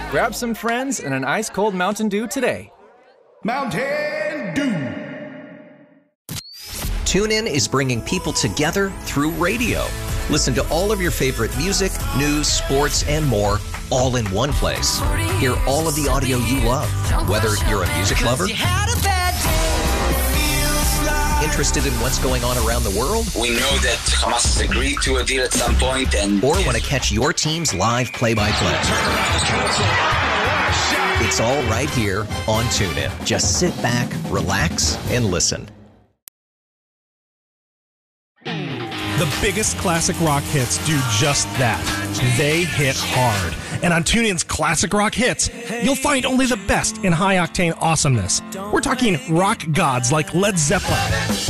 Grab some friends and an ice-cold Mountain Dew today. Mountain Dew. TuneIn is bringing people together through radio. Listen to all of your favorite music, news, sports, and more all in one place. Hear all of the audio you love, whether you're a music lover, interested in what's going on around the world, we know that Hamas has agreed to a deal at some point, or want to catch your team's live play-by-play. It's all right here on TuneIn. Just sit back, relax, and listen. The biggest classic rock hits do just that. They hit hard. And on TuneIn's Classic Rock Hits, you'll find only the best in high-octane awesomeness. We're talking rock gods like Led Zeppelin,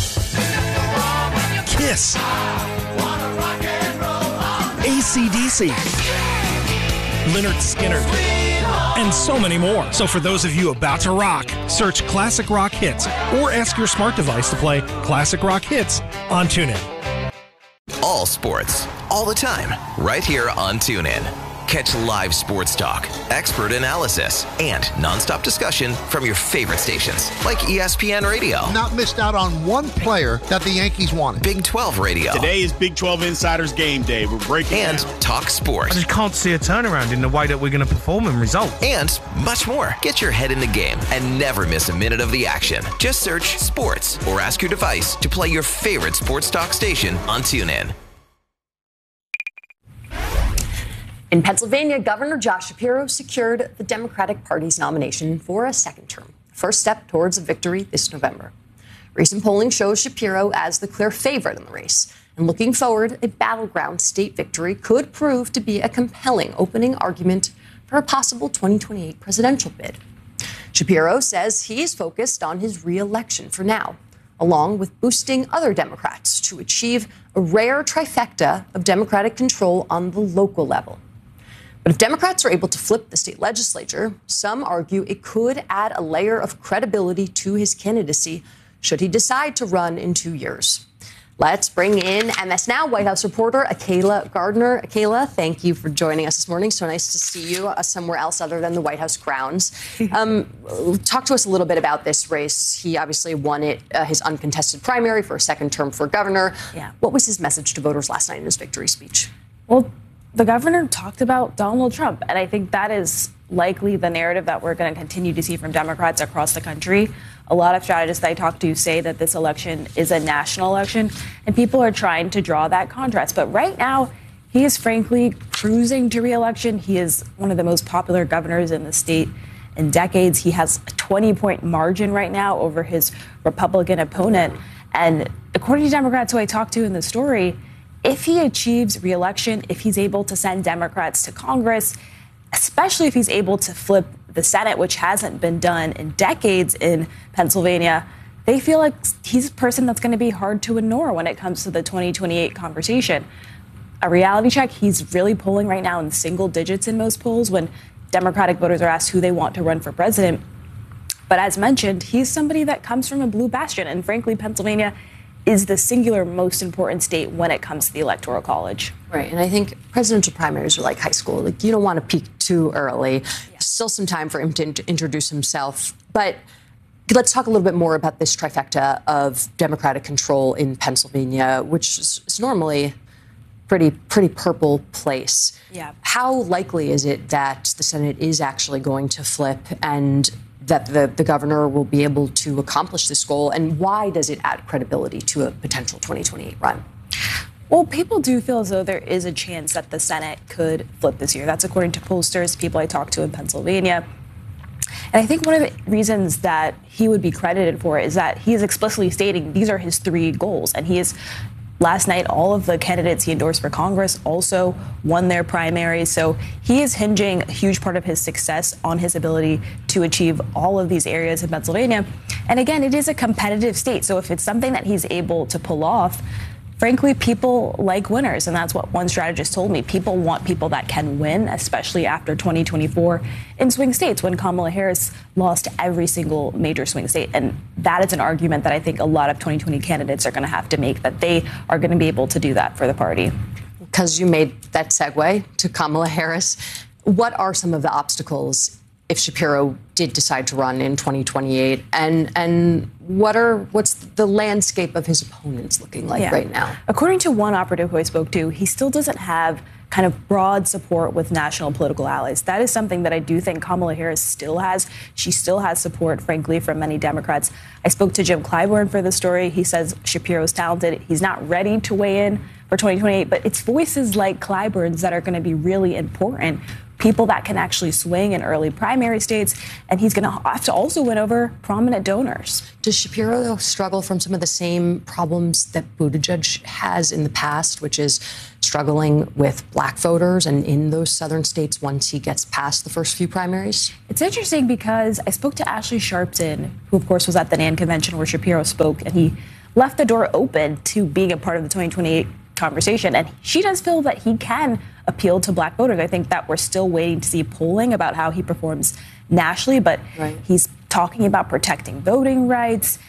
Kiss, AC/DC, Lynyrd Skynyrd, and so many more. So for those of you about to rock, search Classic Rock Hits or ask your smart device to play Classic Rock Hits on TuneIn. All sports, all the time, right here on TuneIn. Catch live sports talk, expert analysis, and nonstop discussion from your favorite stations, like ESPN Radio. Not missed out on one player that the Yankees wanted. Big 12 Radio. Today is Big 12 Insiders Game Day. We're breaking and down. Talk Sports. I just can't see a turnaround in the way that we're going to perform and result. And much more. Get your head in the game and never miss a minute of the action. Just search sports or ask your device to play your favorite sports talk station on TuneIn. In Pennsylvania, Governor Josh Shapiro secured the Democratic Party's nomination for a second term, first step towards a victory this November. Recent polling shows Shapiro as the clear favorite in the race. And looking forward, a battleground state victory could prove to be a compelling opening argument for a possible 2028 presidential bid. Shapiro says he's focused on his re-election for now, along with boosting other Democrats to achieve a rare trifecta of Democratic control on the local level. But if Democrats are able to flip the state legislature, some argue it could add a layer of credibility to his candidacy should he decide to run in 2 years. Let's bring in MS Now White House reporter Akayla Gardner. Akayla, thank you for joining us this morning. So nice to see you somewhere else other than the White House grounds. Talk to us a little bit about this race. He obviously won it, his uncontested primary for a second term for governor. Yeah. What was his message to voters last night in his victory speech? Well, the governor talked about Donald Trump, and I think that is likely the narrative that we're going to continue to see from Democrats across the country. A lot of strategists I talk to say that this election is a national election, and people are trying to draw that contrast. But right now, he is frankly cruising to re-election. He is one of the most popular governors in the state in decades. He has a 20-point margin right now over his Republican opponent. And according to Democrats who I talked to in the story, if he achieves re-election, if he's able to send Democrats to Congress, especially if he's able to flip the Senate, which hasn't been done in decades in Pennsylvania, they feel like he's a person that's going to be hard to ignore when it comes to the 2028 conversation. A reality check, he's really polling right now in single digits in most polls when Democratic voters are asked who they want to run for president. But as mentioned, he's somebody that comes from a blue bastion. And frankly, Pennsylvania is the singular most important state when it comes to the Electoral College. Right. And I think presidential primaries are like high school. Like, you don't want to peak too early. Yeah. Still some time for him to introduce himself. But let's talk a little bit more about this trifecta of Democratic control in Pennsylvania, which is normally pretty purple place. Yeah. How likely is it that the Senate is actually going to flip and that the governor will be able to accomplish this goal? And why does it add credibility to a potential 2028 run? Well, people do feel as though there is a chance that the Senate could flip this year. That's according to pollsters, people I talked to in Pennsylvania. And I think one of the reasons that he would be credited for it is that he is explicitly stating these are his three goals. And he is, last night, all of the candidates he endorsed for Congress also won their primaries. So he is hinging a huge part of his success on his ability to achieve all of these areas in Pennsylvania. And again, it is a competitive state. So if it's something that he's able to pull off, frankly, people like winners. And that's what one strategist told me. People want people that can win, especially after 2024 in swing states when Kamala Harris lost every single major swing state. And that is an argument that I think a lot of 2020 candidates are going to have to make, that they are going to be able to do that for the party. Because you made that segue to Kamala Harris. What are some of the obstacles if Shapiro did decide to run in 2028? And what's the landscape of his opponents looking like right now? According to one operative who I spoke to, he still doesn't have kind of broad support with national political allies. That is something that I do think Kamala Harris still has. She still has support, frankly, from many Democrats. I spoke to Jim Clyburn for the story. He says Shapiro's talented. He's not ready to weigh in for 2028, but it's voices like Clyburn's that are going to be really important. People that can actually swing in early primary states, and he's going to have to also win over prominent donors. Does Shapiro struggle from some of the same problems that Buttigieg has in the past, which is struggling with black voters and in those southern states once he gets past the first few primaries? It's interesting because I spoke to Ashley Sharpton, who, of course, was at the NAN convention where Shapiro spoke, and he left the door open to being a part of the 2028 conversation. And she does feel that he can appeal to black voters. I think that we're still waiting to see polling about how he performs nationally, but he's talking about protecting voting rights.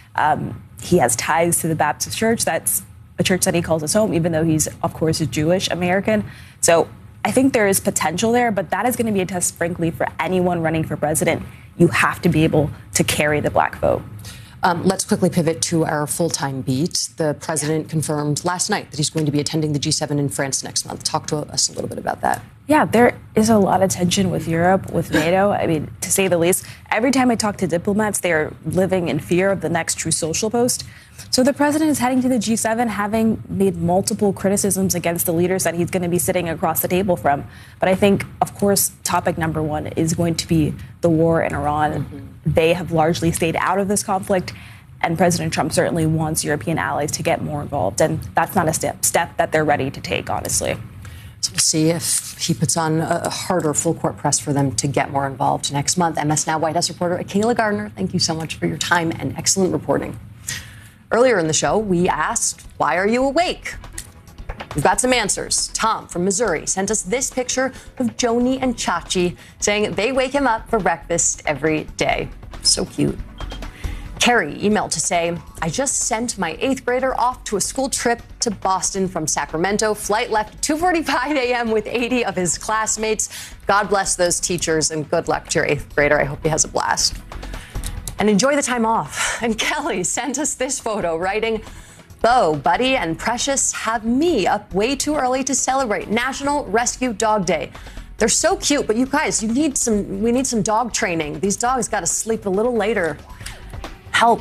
He has ties to the Baptist Church. That's a church that he calls his home, even though he's, of course, a Jewish American. So I think there is potential there, but that is going to be a test, frankly, for anyone running for president. You have to be able to carry the black vote. Let's quickly pivot to our full-time beat. The president confirmed last night that he's going to be attending the G7 in France next month. Talk to us a little bit about that. Yeah, there is a lot of tension with Europe, with NATO. I mean, to say the least, every time I talk to diplomats, they're living in fear of the next Truth Social post. So the president is heading to the G7, having made multiple criticisms against the leaders that he's going to be sitting across the table from. But I think, of course, topic number one is going to be the war in Iran. They have largely stayed out of this conflict, and President Trump certainly wants European allies to get more involved. And that's not a step that they're ready to take, honestly. So we'll see if he puts on a harder full-court press for them to get more involved next month. MS Now White House reporter Akayla Gardner, thank you so much for your time and excellent reporting. Earlier in the show, we asked, why are you awake? We've got some answers. Tom from Missouri sent us this picture of Joni and Chachi saying they wake him up for breakfast every day. So cute. Carrie emailed to say, I just sent my 8th grader off to a school trip to Boston from Sacramento. Flight left at 2:45 a.m. with 80 of his classmates. God bless those teachers and good luck to your 8th grader. I hope he has a blast. And enjoy the time off. And Kelly sent us this photo writing, Bo, Buddy, and Precious have me up way too early to celebrate National Rescue Dog Day. They're so cute, but you guys, we need some dog training. These dogs got to sleep a little later. Help.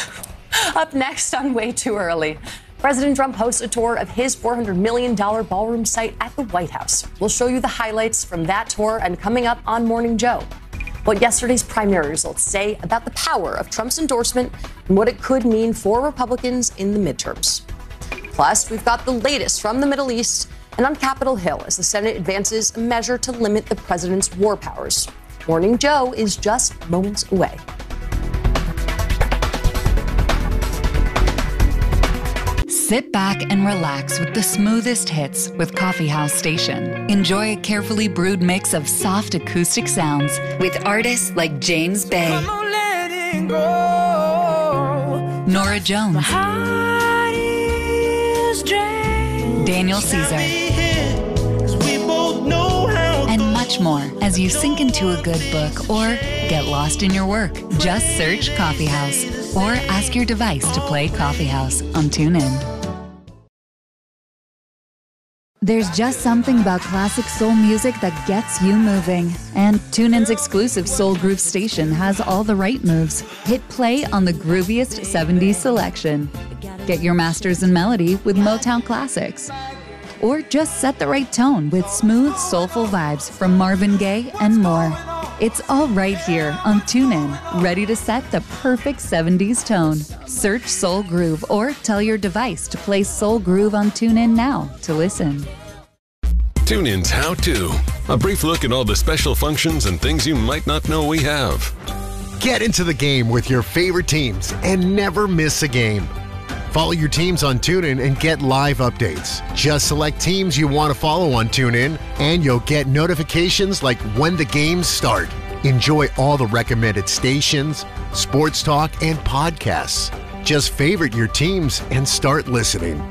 Up next on Way Too Early, President Trump hosts a tour of his $400 million ballroom site at the White House. We'll show you the highlights from that tour and coming up on Morning Joe, what yesterday's primary results say about the power of Trump's endorsement and what it could mean for Republicans in the midterms. Plus, we've got the latest from the Middle East and on Capitol Hill as the Senate advances a measure to limit the president's war powers. Morning Joe is just moments away. Sit back and relax with the smoothest hits with Coffee House Station. Enjoy a carefully brewed mix of soft acoustic sounds with artists like James Bay, Nora Jones, Daniel Caesar, and much more as you sink into a good book or get lost in your work. Just search Coffee House or ask your device to play Coffee House on TuneIn. There's just something about classic soul music that gets you moving. And TuneIn's exclusive Soul Groove station has all the right moves. Hit play on the grooviest 70s selection. Get your masters in melody with Motown classics. Or just set the right tone with smooth, soulful vibes from Marvin Gaye and more. It's all right here on TuneIn, ready to set the perfect 70s tone. Search Soul Groove or tell your device to play Soul Groove on TuneIn now to listen. TuneIn's How To. A brief look at all the special functions and things you might not know we have. Get into the game with your favorite teams and never miss a game. Follow your teams on TuneIn and get live updates. Just select teams you want to follow on TuneIn, and you'll get notifications like when the games start. Enjoy all the recommended stations, sports talk, and podcasts. Just favorite your teams and start listening.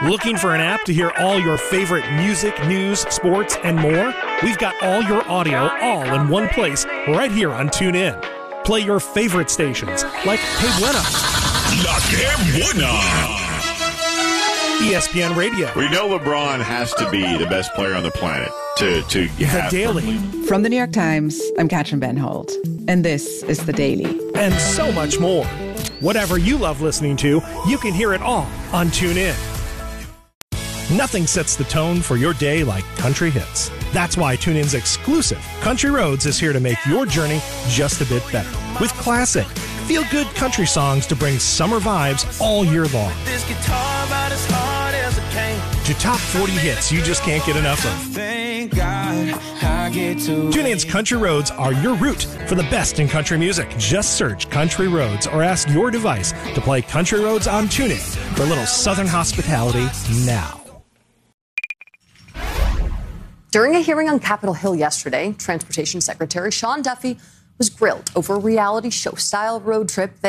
Looking for an app to hear all your favorite music, news, sports, and more? We've got all your audio all in one place right here on TuneIn. Play your favorite stations like Que Buena, La Que Buena, ESPN Radio. We know LeBron has to be the best player on the planet to have The Daily. From the New York Times, I'm Katrin Benhold, and this is The Daily. And so much more. Whatever you love listening to, you can hear it all on TuneIn. Nothing sets the tone for your day like country hits. That's why TuneIn's exclusive Country Roads is here to make your journey just a bit better. With classic, feel-good country songs to bring summer vibes all year long. To top 40 hits you just can't get enough of. TuneIn's Country Roads are your route for the best in country music. Just search Country Roads or ask your device to play Country Roads on TuneIn for a little Southern hospitality now. During a hearing on Capitol Hill yesterday, Transportation Secretary Sean Duffy was grilled over a reality show-style road trip that